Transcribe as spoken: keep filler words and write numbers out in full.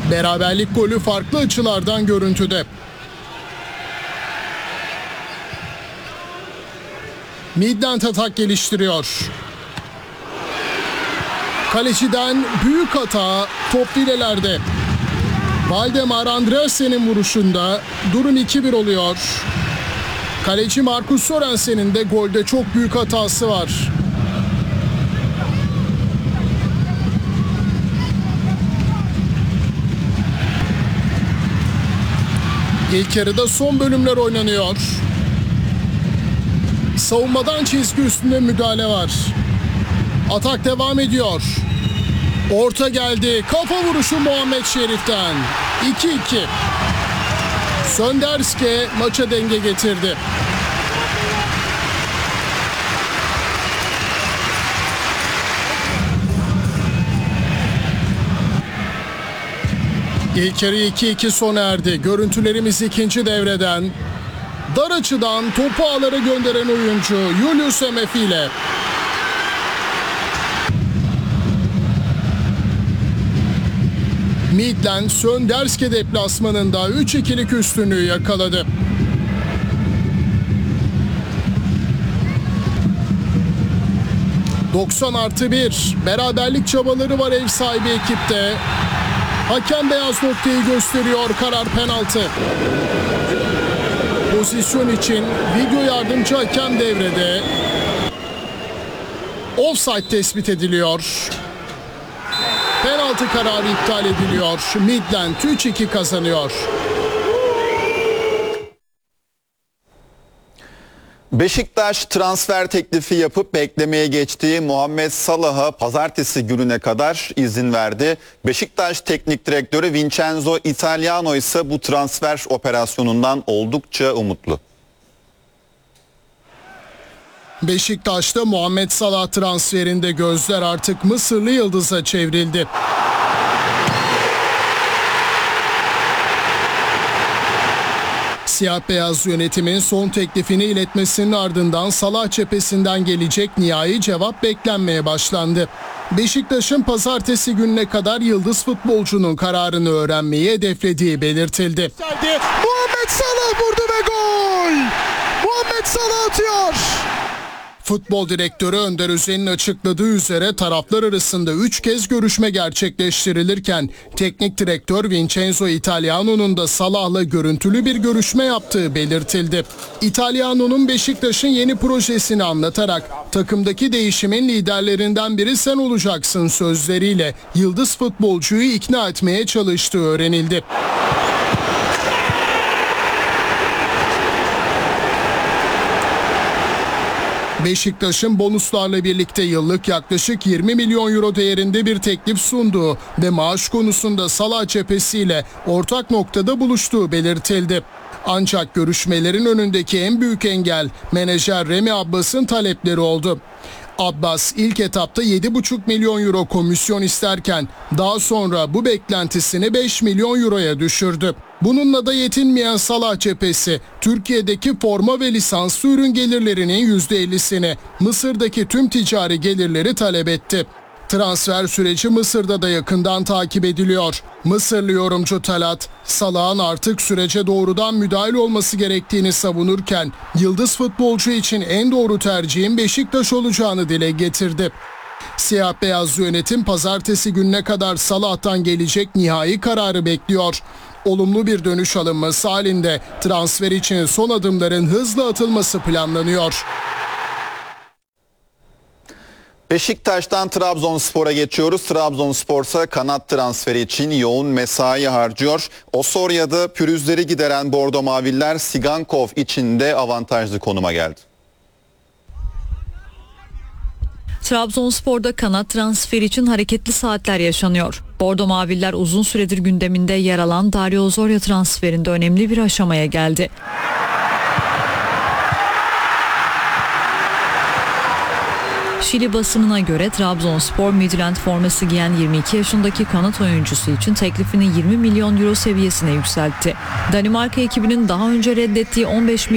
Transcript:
Beraberlik golü farklı açılardan görüntüde. Midland atak geliştiriyor. Kaleciden büyük hata, top filelerde. Valdemar Andreasen'in vuruşunda durum iki bir oluyor. Kaleci Marcus Sorensen'in de golde çok büyük hatası var. İlk yarıda son bölümler oynanıyor. Savunmadan çizgi üstünde müdahale var. Atak devam ediyor. Orta geldi. Kafa vuruşu Muhammed Şerif'ten. iki iki. Sönderske maça denge getirdi. İlk yarı iki iki sona erdi. Görüntülerimiz ikinci devreden. Dar açıdan topu ağlara gönderen oyuncu Julius Emefi ile. Midland Sönderske deplasmanında üç ikilik üstünlüğü yakaladı. doksan artı bir beraberlik çabaları var ev sahibi ekipte. Hakem beyaz noktayı gösteriyor, karar penaltı. Pozisyon için video yardımcı hakem devrede. Offside tespit ediliyor. Penaltı kararı iptal ediliyor. Midland üç iki kazanıyor. Beşiktaş transfer teklifi yapıp beklemeye geçtiği Muhammed Salah'a pazartesi gününe kadar izin verdi. Beşiktaş Teknik Direktörü Vincenzo Italiano ise bu transfer operasyonundan oldukça umutlu. Beşiktaş'ta Muhammed Salah transferinde gözler artık Mısırlı yıldıza çevrildi. Siyah beyaz yönetimin son teklifini iletmesinin ardından Salah cephesinden gelecek nihai cevap beklenmeye başlandı. Beşiktaş'ın pazartesi gününe kadar yıldız futbolcunun kararını öğrenmeyi hedeflediği belirtildi. Muhammed Salah vurdu ve gol! Muhammed Salah atıyor! Futbol direktörü Önder Özen'in açıkladığı üzere taraflar arasında üç kez görüşme gerçekleştirilirken teknik direktör Vincenzo Italiano'nun da Salah'la görüntülü bir görüşme yaptığı belirtildi. Italiano'nun Beşiktaş'ın yeni projesini anlatarak takımdaki değişimin liderlerinden biri sen olacaksın sözleriyle yıldız futbolcuyu ikna etmeye çalıştığı öğrenildi. Beşiktaş'ın bonuslarla birlikte yıllık yaklaşık yirmi milyon euro değerinde bir teklif sunduğu ve maaş konusunda Salah cephesiyle ortak noktada buluştuğu belirtildi. Ancak görüşmelerin önündeki en büyük engel menajer Remi Abbas'ın talepleri oldu. Abbas ilk etapta yedi buçuk milyon euro komisyon isterken daha sonra bu beklentisini beş milyon euroya düşürdü. Bununla da yetinmeyen Salah cephesi Türkiye'deki forma ve lisanslı ürün gelirlerinin yüzde ellisini, Mısır'daki tüm ticari gelirleri talep etti. Transfer süreci Mısır'da da yakından takip ediliyor. Mısırlı yorumcu Talat, Salah'ın artık sürece doğrudan müdahil olması gerektiğini savunurken yıldız futbolcu için en doğru tercihin Beşiktaş olacağını dile getirdi. Siyah beyaz yönetim pazartesi gününe kadar Salah'tan gelecek nihai kararı bekliyor. Olumlu bir dönüş alınması halinde transfer için son adımların hızla atılması planlanıyor. Beşiktaş'tan Trabzonspor'a geçiyoruz. Trabzonspor ise kanat transferi için yoğun mesai harcıyor. Osorya'da pürüzleri gideren Bordo Maviller Sigankov için de avantajlı konuma geldi. Trabzonspor'da kanat transferi için hareketli saatler yaşanıyor. Bordo Maviller uzun süredir gündeminde yer alan Dario Osorio transferinde önemli bir aşamaya geldi. Şili basınına göre Trabzonspor Midland forması giyen yirmi iki yaşındaki kanat oyuncusu için teklifini yirmi milyon euro seviyesine yükseltti. Danimarka ekibinin daha önce reddettiği on beş